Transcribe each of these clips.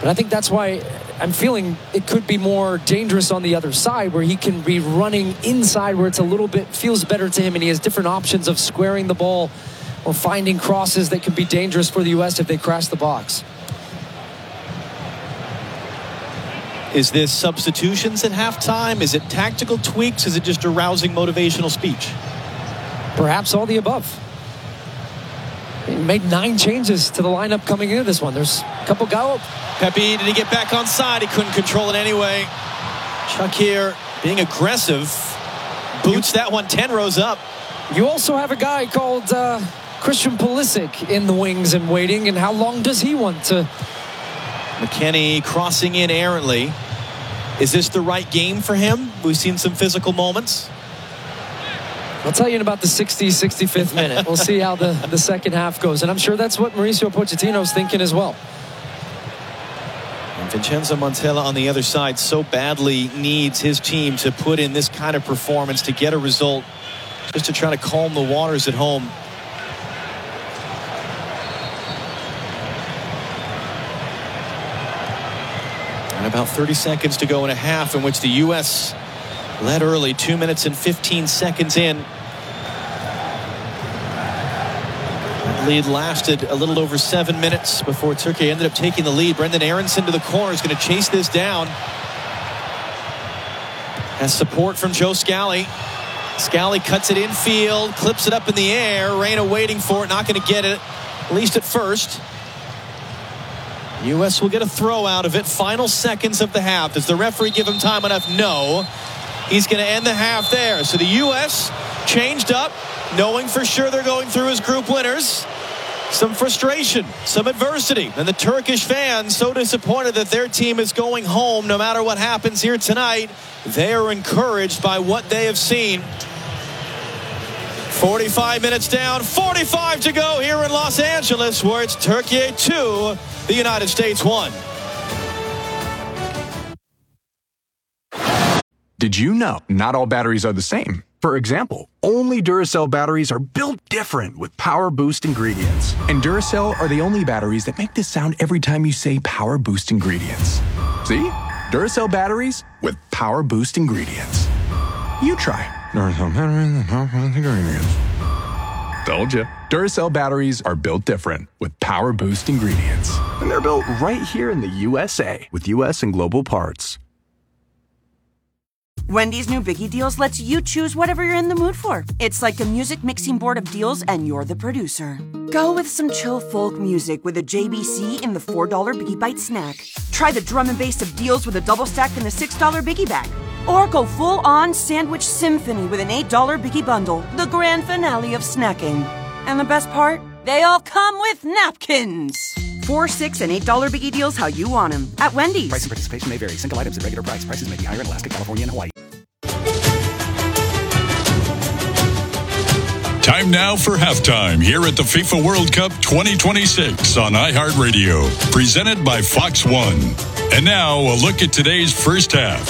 But I think that's why I'm feeling it could be more dangerous on the other side, where he can be running inside where it's a little bit feels better to him, and he has different options of squaring the ball or finding crosses that can be dangerous for the U.S. if they crash the box. Is this substitutions at halftime? Is it tactical tweaks? Is it just a rousing motivational speech? Perhaps all the above. He made 9 changes to the lineup coming into this one. There's a couple go. Pepe, did he get back on side? He couldn't control it anyway. Chuck here being aggressive. Boots that one 10 rows up. You also have a guy called Christian Pulisic in the wings and waiting. And how long does he want to? McKennie crossing in errantly. Is this the right game for him? We've seen some physical moments. I'll tell you in about the 65th minute. We'll see how the second half goes. And I'm sure that's what Mauricio Pochettino's thinking as well. And Vincenzo Montella on the other side so badly needs his team to put in this kind of performance to get a result, just to try to calm the waters at home. And about 30 seconds to go in a half in which the U.S. led early, 2 minutes and 15 seconds in. That lead lasted a little over 7 minutes before Turkey ended up taking the lead. Brendan Aronson to the corner is going to chase this down. Has support from Joe Scally. Scally cuts it infield, clips it up in the air. Reyna waiting for it, not going to get it, at least at first. U.S. will get a throw out of it. Final seconds of the half. Does the referee give him time enough? No. He's going to end the half there. So the U.S. changed up, knowing for sure they're going through as group winners. Some frustration, some adversity. And the Turkish fans so disappointed that their team is going home no matter what happens here tonight. They are encouraged by what they have seen. 45 minutes down, 45 to go here in Los Angeles, where it's Turkey 2, the United States 1. Did you know not all batteries are the same? For example, only Duracell batteries are built different with Power Boost ingredients. And Duracell are the only batteries that make this sound every time you say Power Boost ingredients. See? Duracell batteries with Power Boost ingredients. You try. Duracell batteries with Power Boost ingredients. Told you. Duracell batteries are built different with Power Boost ingredients. And they're built right here in the USA with US and global parts. Wendy's new Biggie Deals lets you choose whatever you're in the mood for. It's like a music mixing board of deals, and you're the producer. Go with some chill folk music with a JBC in the $4 Biggie Bite snack. Try the drum and bass of deals with a double stack in the $6 Biggie Bag. Or go full-on sandwich symphony with an $8 Biggie Bundle, the grand finale of snacking. And the best part? They all come with napkins. $4, $6, and $8 Biggie Deals how you want them at Wendy's. Price and participation may vary. Single items at regular price. Prices may be higher in Alaska, California, and Hawaii. Time now for halftime here at the FIFA World Cup 2026 on iHeartRadio. Presented by Fox One. And now a look at today's first half.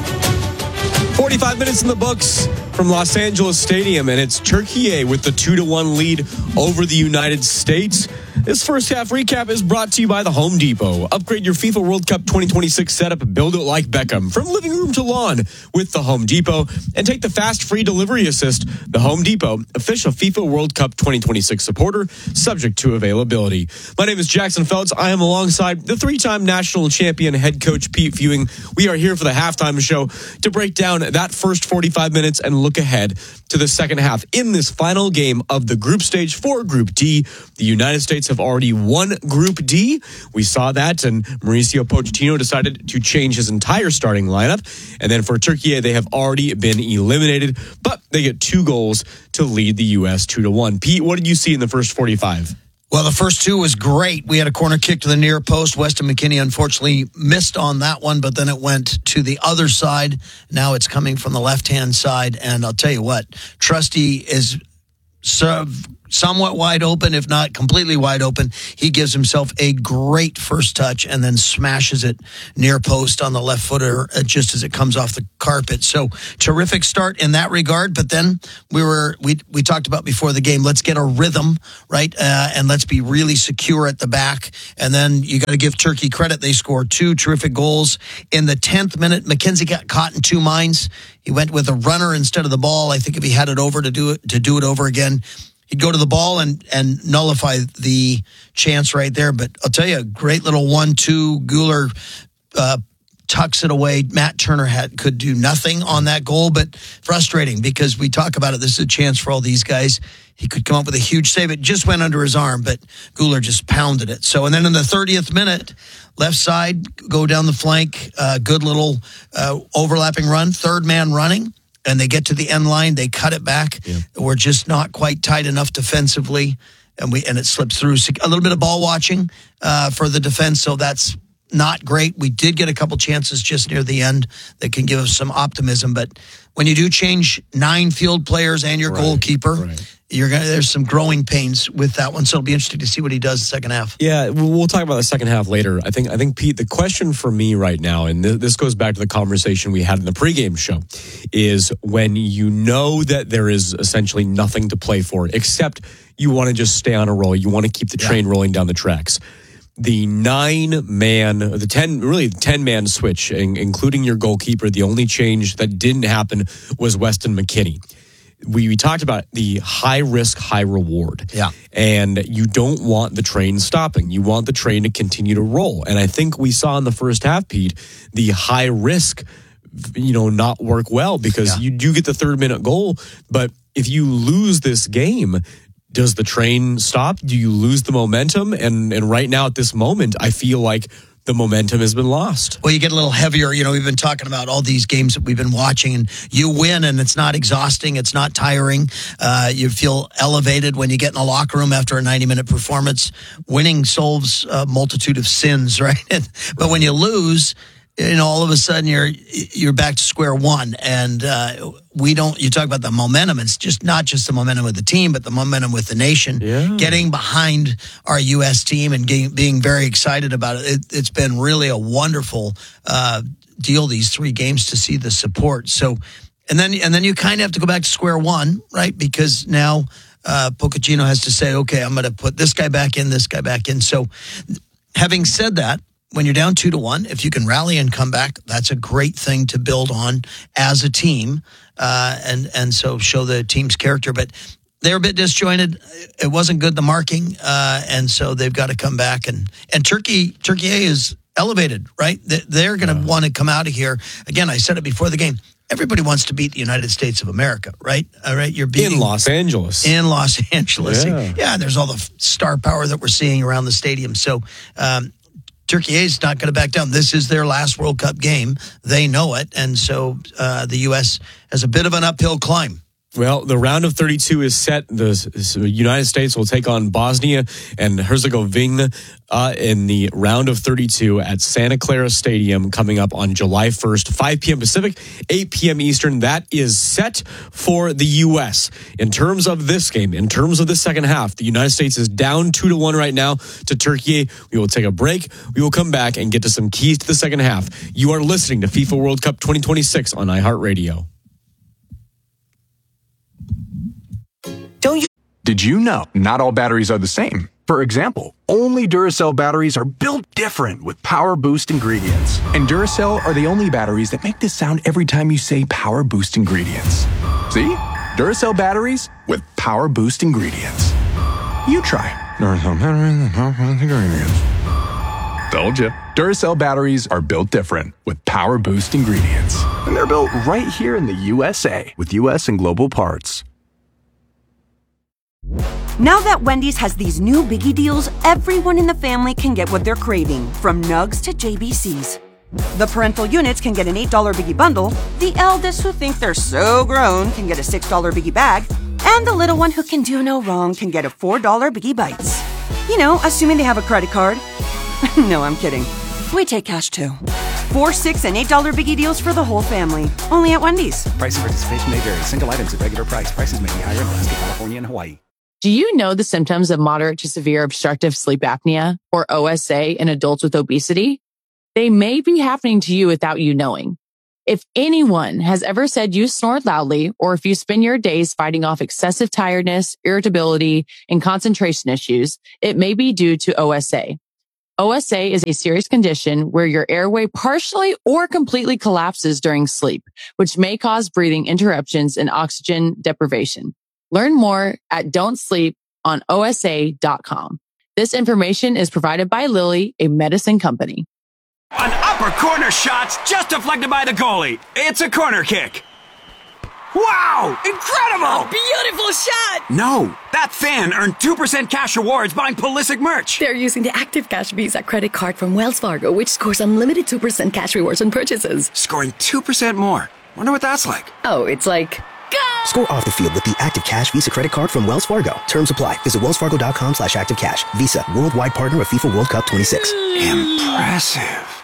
45 minutes in the books from Los Angeles Stadium, and it's Turkey with the 2-1 lead over the United States. This first half recap is brought to you by the Home Depot. Upgrade your FIFA World Cup 2026 setup and build it like Beckham. From living room to lawn with the Home Depot. And take the fast free delivery assist. The Home Depot, official FIFA World Cup 2026 supporter, subject to availability. My name is Jackson Feltz. I am alongside the 3-time national champion head coach Pete Fewing. We are here for the halftime show to break down that first 45 minutes and look ahead to the second half. In this final game of the group stage for Group D, the United States have already won Group D. We saw that, and Mauricio Pochettino decided to change his entire starting lineup. And then for Turkey, they have already been eliminated, but they get 2 goals to lead the U.S. 2-1. Pete, what did you see in the first 45? Well, the first 2 was great. We had a corner kick to the near post. Weston McKennie unfortunately missed on that one, but then it went to the other side. Now it's coming from the left-hand side, and I'll tell you what, Trusty is somewhat wide open, if not completely wide open. He gives himself a great first touch and then smashes it near post on the left footer just as it comes off the carpet. So terrific start in that regard. But then we talked about before the game, let's get a rhythm, right? And let's be really secure at the back. And then you got to give Turkey credit. They scored 2 terrific goals. In the 10th minute, McKenzie got caught in 2 minds. He went with a runner instead of the ball. I think if he had it over to do it over again, he'd go to the ball and nullify the chance right there. But I'll tell you, a great little 1-2. Guler tucks it away. Matt Turner could do nothing on that goal, but frustrating because we talk about it. This is a chance for all these guys. He could come up with a huge save. It just went under his arm, but Guler just pounded it. So, and then in the 30th minute, left side, go down the flank, good little overlapping run, third man running. And they get to the end line, they cut it back. Yeah. We're just not quite tight enough defensively, and it slips through. A little bit of ball watching for the defense, so that's not great. We did get a couple chances just near the end that can give us some optimism. But when you do change 9 field players and your goalkeeper, there's some growing pains with that one. So it'll be interesting to see what he does the second half. Yeah, we'll talk about the second half later. I think Pete, the question for me right now, and this goes back to the conversation we had in the pregame show, is when you know that there is essentially nothing to play for, except you want to just stay on a roll. You want to keep the train rolling down the tracks. The 10-man switch, including your goalkeeper, the only change that didn't happen was Weston McKennie. We talked about the high risk, high reward. Yeah. And you don't want the train stopping. You want the train to continue to roll. And I think we saw in the first half, Pete, the high risk, not work well because you do get the 3rd-minute goal. But if you lose this game, does the train stop? Do you lose the momentum? And right now at this moment, I feel like the momentum has been lost. Well, you get a little heavier. We've been talking about all these games that we've been watching, and you win, and it's not exhausting. It's not tiring. You feel elevated when you get in the locker room after a 90-minute performance. Winning solves a multitude of sins, right? But when you lose, all of a sudden you're back to square one, and you talk about the momentum. It's just not just the momentum with the team, but the momentum with the nation. Yeah. Getting behind our U.S. team and being very excited about it. It's been really a wonderful deal these 3 games to see the support. So, and then you kind of have to go back to square one, right? Because now Pochettino has to say, okay, I'm going to put this guy back in, this guy back in. So, having said that, when you're down 2-1, if you can rally and come back, that's a great thing to build on as a team, and so show the team's character. But they're a bit disjointed. It wasn't good, the marking, and so they've got to come back. And Turkey is elevated, right? They're going to want to come out of here. Again, I said it before the game. Everybody wants to beat the United States of America, right? All right, you're beating in Los Angeles. Yeah, there's all the star power that we're seeing around the stadium. So. Turkey is not going to back down. This is their last World Cup game. They know it. And so the U.S. has a bit of an uphill climb. Well, the round of 32 is set. The United States will take on Bosnia and Herzegovina in the round of 32 at Santa Clara Stadium coming up on July 1st, 5 p.m. Pacific, 8 p.m. Eastern. That is set for the U.S. In terms of this game, in terms of the second half, the United States is down 2-1 right now to Turkey. We will take a break. We will come back and get to some keys to the second half. You are listening to FIFA World Cup 2026 on iHeartRadio. Did you know not all batteries are the same? For example, only Duracell batteries are built different with Power Boost ingredients. And Duracell are the only batteries that make this sound every time you say Power Boost ingredients. See? Duracell batteries with Power Boost ingredients. You try. Duracell batteries with Power Boost ingredients. Told you. Duracell batteries are built different with Power Boost ingredients. And they're built right here in the USA with US and global parts. Now that Wendy's has these new biggie deals, everyone in the family can get what they're craving, from nugs to JBCs. The parental units can get an $8 biggie bundle, the eldest who think they're so grown can get a $6 biggie bag, and the little one who can do no wrong can get a $4 biggie bites. Assuming they have a credit card. No, I'm kidding. We take cash too. $4 4, $6, and $8 biggie deals for the whole family. Only at Wendy's. Price and participation may vary. Single items at regular price. Prices may be higher in Alaska, California, and Hawaii. Do you know the symptoms of moderate to severe obstructive sleep apnea, or OSA, in adults with obesity? They may be happening to you without you knowing. If anyone has ever said you snore loudly, or if you spend your days fighting off excessive tiredness, irritability, and concentration issues, it may be due to OSA. OSA is a serious condition where your airway partially or completely collapses during sleep, which may cause breathing interruptions and oxygen deprivation. Learn more at don'tsleeponosa.com. This information is provided by Lilly, a medicine company. An upper corner shot's just deflected by the goalie. It's a corner kick. Wow! Incredible! Beautiful shot! No, that fan earned 2% cash rewards buying Pulisic merch. They're using the Active Cash Visa credit card from Wells Fargo, which scores unlimited 2% cash rewards on purchases. Scoring 2% more. Wonder what that's like. Oh, it's like... Go! Score off the field with the Active Cash Visa credit card from Wells Fargo. Terms apply. Visit wellsfargo.com/activecash. Visa, worldwide partner of FIFA World Cup 26. Impressive.